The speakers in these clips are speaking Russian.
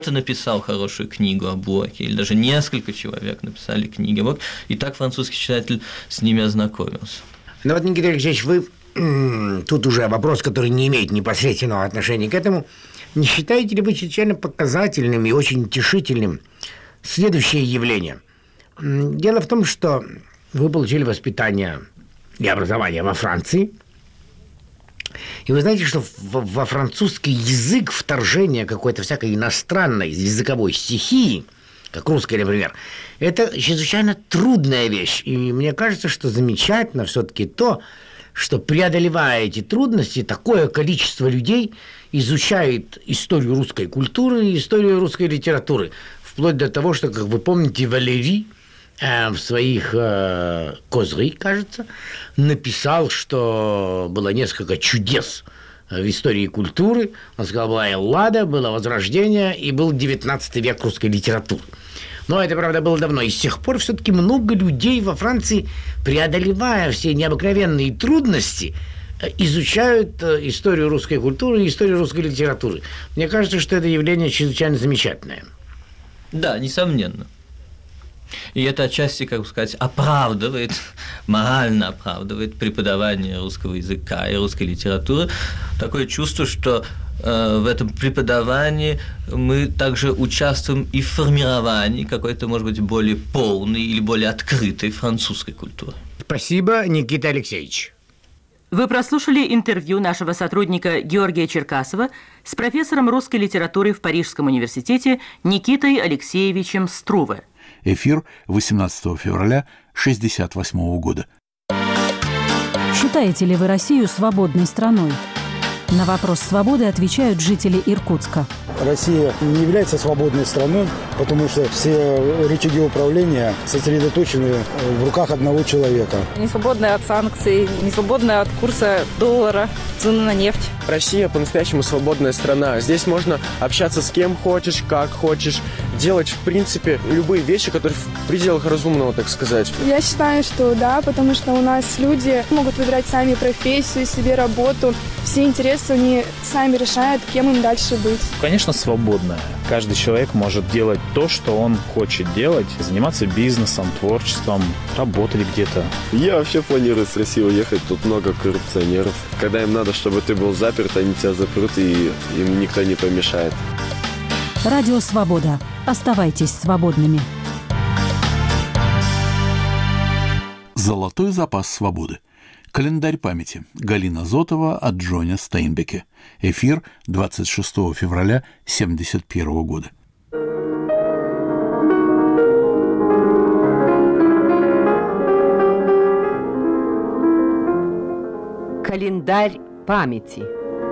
написал хорошую книгу о Блоке, или даже несколько человек написали книги о Блоке, и так французский читатель с ними ознакомился. Ну вот, Никита Алексеевич, вы тут уже вопрос, который не имеет непосредственного отношения к этому. Не считаете ли вы чрезвычайно показательным и очень утешительным следующее явление? Дело в том, что вы получили воспитание и образование во Франции, и вы знаете, что во французский язык вторжение какой-то всякой иностранной языковой стихии, как русская, например, это чрезвычайно трудная вещь. И мне кажется, что замечательно все-таки то, что, преодолевая эти трудности, такое количество людей изучает историю русской культуры и историю русской литературы. Вплоть до того, что, как вы помните, Валерий в своих «Козри», кажется, написал, что было несколько чудес в истории культуры. Он сказал, была Эллада, было Возрождение и был 19 век русской литературы. Но это, правда, было давно. И с тех пор все-таки много людей во Франции, преодолевая все необыкновенные трудности, изучают историю русской культуры и историю русской литературы. Мне кажется, что это явление чрезвычайно замечательное. Да, несомненно. И это отчасти, как бы сказать, оправдывает, морально оправдывает преподавание русского языка и русской литературы. Такое чувство, что в этом преподавании мы также участвуем и в формировании какой-то, может быть, более полной или более открытой французской культуры. Спасибо, Никита Алексеевич. Вы прослушали интервью нашего сотрудника Георгия Черкасова с профессором русской литературы в Парижском университете Никитой Алексеевичем Струве. Эфир 18 февраля 1968 года. Считаете ли вы Россию свободной страной? На вопрос свободы отвечают жители Иркутска. Россия не является свободной страной, потому что все рычаги управления сосредоточены в руках одного человека. Не свободная от санкций, не свободная от курса доллара, цены на нефть. Россия по-настоящему свободная страна. Здесь можно общаться с кем хочешь, как хочешь, делать, в принципе, любые вещи, которые в пределах разумного, так сказать. Я считаю, что да, потому что у нас люди могут выбирать сами профессию, себе работу. Все интересы они сами решают, кем им дальше быть. Конечно, свободная. Каждый человек может делать то, что он хочет делать, заниматься бизнесом, творчеством, работать где-то. Я вообще планирую с России уехать, тут много коррупционеров. Когда им надо, чтобы ты был заперт, они тебя запрут, и им никто не помешает. Радио «Свобода». Оставайтесь свободными. Золотой запас свободы. Календарь памяти. Галина Зотова о Джоне Стейнбеке. Эфир 26 февраля 1971 года. Календарь памяти.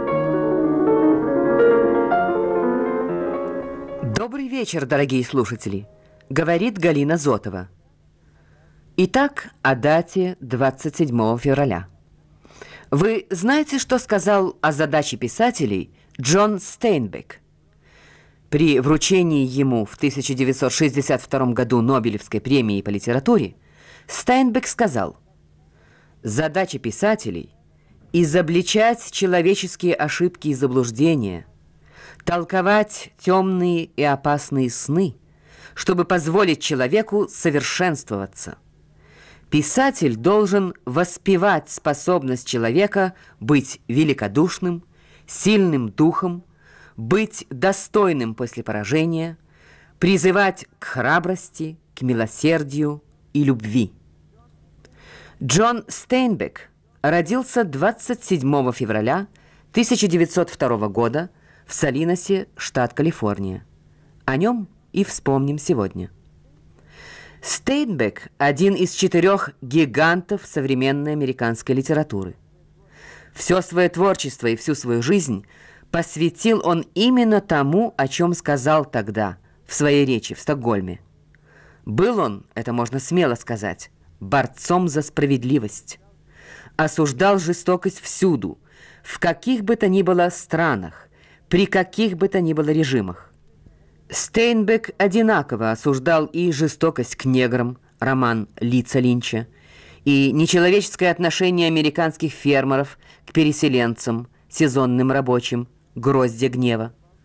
Добрый вечер, дорогие слушатели. Говорит Галина Зотова. Итак, о дате 27 февраля. Вы знаете, что сказал о задаче писателей Джон Стейнбек? При вручении ему в 1962 году Нобелевской премии по литературе Стейнбек сказал: «Задача писателей – изобличать человеческие ошибки и заблуждения, толковать темные и опасные сны, чтобы позволить человеку совершенствоваться. Писатель должен воспевать способность человека быть великодушным, сильным духом, быть достойным после поражения, призывать к храбрости, к милосердию и любви». Джон Стейнбек родился 27 февраля 1902 года в Салинасе, штат Калифорния. О нем и вспомним сегодня. Стейнбек – один из 4 гигантов современной американской литературы. Все свое творчество и всю свою жизнь посвятил он именно тому, о чем сказал тогда в своей речи в Стокгольме. Был он, это можно смело сказать, борцом за справедливость. Осуждал жестокость всюду, в каких бы то ни было странах, при каких бы то ни было режимах. Стейнбек одинаково осуждал и жестокость к неграм, роман Лица Линча, и нечеловеческое отношение американских фермеров к переселенцам, сезонным рабочим, Гроздья гнева.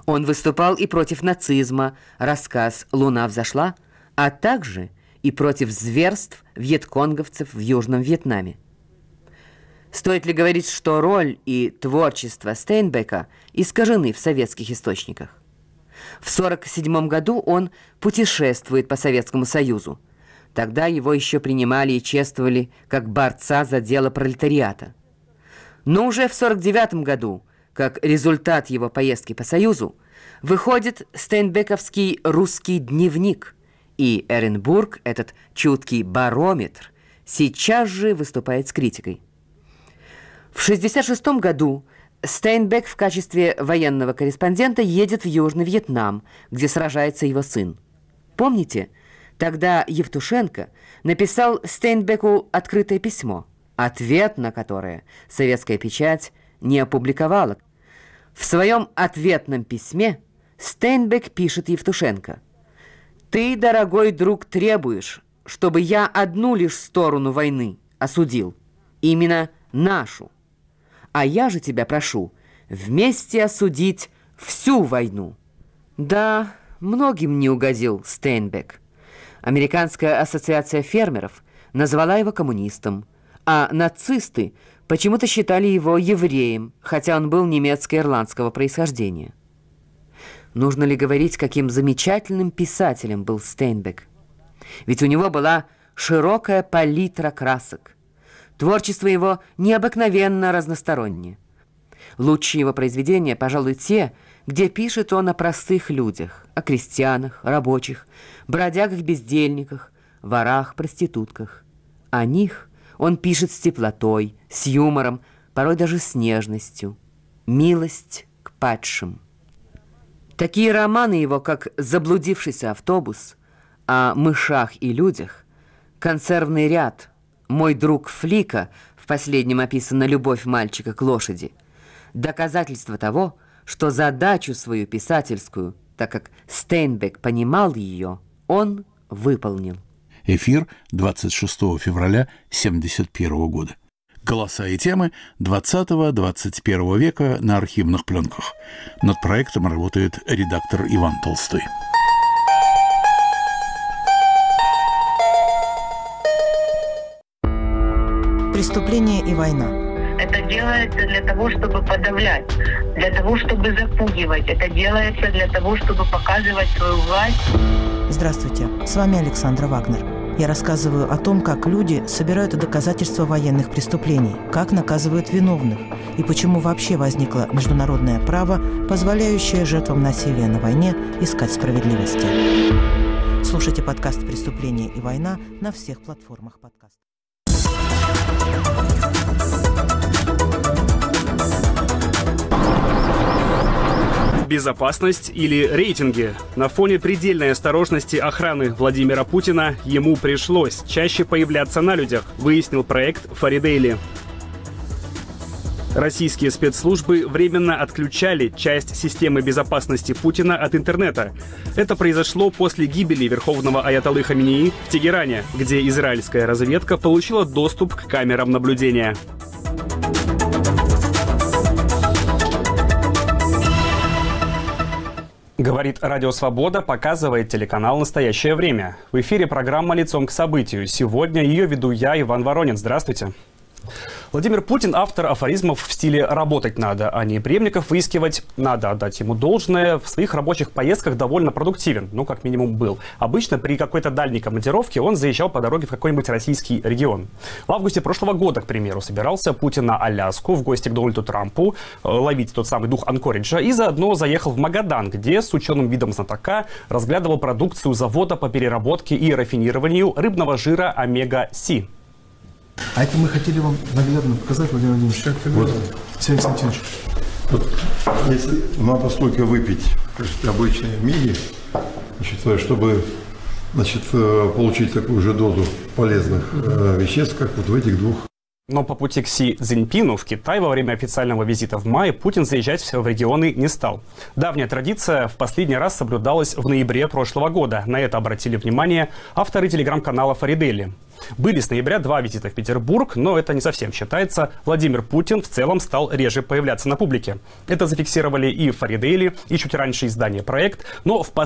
Он выступал и против нацизма, рассказ «Луна взошла», а также и против зверств вьетконговцев в Южном Вьетнаме. Стоит ли говорить, что роль и творчество Стейнбека искажены в советских источниках? В 1947 году он путешествует по Советскому Союзу. Тогда его еще принимали и чествовали как борца за дело пролетариата. Но уже в 1949 году, как результат его поездки по Союзу, выходит стейнбековский «Русский дневник», и Эренбург, этот чуткий барометр, сейчас же выступает с критикой. В 1966 году Стейнбек в качестве военного корреспондента едет в Южный Вьетнам, где сражается его сын. Помните, тогда Евтушенко написал Стейнбеку открытое письмо, ответ на которое советская печать не опубликовала. В своем ответном письме Стейнбек пишет Евтушенко: «Ты, дорогой друг, требуешь, чтобы я одну лишь сторону войны осудил, именно нашу. А я же тебя прошу вместе осудить всю войну». Да, многим не угодил Стейнбек. Американская ассоциация фермеров назвала его коммунистом, а нацисты почему-то считали его евреем, хотя он был немецко-ирландского происхождения. Нужно ли говорить, каким замечательным писателем был Стейнбек? Ведь у него была широкая палитра красок. Творчество его необыкновенно разностороннее. Лучшие его произведения, пожалуй, те, где пишет он о простых людях, о крестьянах, рабочих, бродягах-бездельниках, ворах, проститутках. О них он пишет с теплотой, с юмором, порой даже с нежностью. Милость к падшим. Такие романы его, как «Заблудившийся автобус», о мышах и людях, «Консервный ряд», «Мой друг Флика», в последнем описана любовь мальчика к лошади, доказательство того, что задачу свою писательскую, так как Стейнбек понимал ее, он выполнил. Эфир 26 февраля 1971 года. Голоса и темы 20-21 века на архивных пленках. Над проектом работает редактор Иван Толстой. Преступление и война. Это делается для того, чтобы подавлять, для того, чтобы запугивать. Это делается для того, чтобы показывать свою власть. Здравствуйте, с вами Александра Вагнер. Я рассказываю о том, как люди собирают доказательства военных преступлений, как наказывают виновных и почему вообще возникло международное право, позволяющее жертвам насилия на войне искать справедливости. Слушайте подкаст «Преступление и война» на всех платформах подкастов. Безопасность или рейтинги? На фоне предельной осторожности охраны Владимира Путина ему пришлось чаще появляться на людях, выяснил проект Фаридейли. Российские спецслужбы временно отключали часть системы безопасности Путина от интернета. Это произошло после гибели верховного аятоллы Хаменеи в Тегеране, где израильская разведка получила доступ к камерам наблюдения. Говорит Радио Свобода, показывает телеканал «Настоящее время». В эфире программа «Лицом к событию». Сегодня ее веду я, Иван Воронин. Здравствуйте. Владимир Путин – автор афоризмов в стиле «работать надо», а не преемников выискивать. Надо отдать ему должное. В своих рабочих поездках довольно продуктивен, ну, как минимум, был. Обычно при какой-то дальней командировке он заезжал по дороге в какой-нибудь российский регион. В августе прошлого года, к примеру, собирался Путин на Аляску в гости к Дональду Трампу, ловить тот самый дух Анкориджа, и заодно заехал в Магадан, где с ученым видом знатока разглядывал продукцию завода по переработке и рафинированию рыбного жира омега-Си. А это мы хотели вам наглядно показать, Владимир Владимирович. Вот. Сергей Константинович. Вот, если надо столько выпить обычные миги, значит, чтобы получить такую же дозу полезных веществ, как вот в этих двух Но по пути к Си Цзиньпину в Китай во время официального визита в мае Путин заезжать в регионы не стал. Давняя традиция в последний раз соблюдалась в ноябре прошлого года. На это обратили внимание авторы телеграм-канала «Фаридели». Были с ноября 2 визита в Петербург, но это не совсем считается. Владимир Путин в целом стал реже появляться на публике. Это зафиксировали и «Фаридели», и чуть раньше издание «Проект». Но в